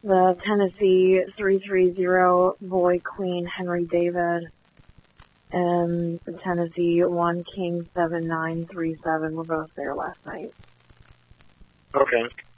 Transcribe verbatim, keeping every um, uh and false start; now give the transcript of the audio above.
The Tennessee three three zero Boy Queen Henry David and the Tennessee one King seven nine three seven were both there last night. Okay.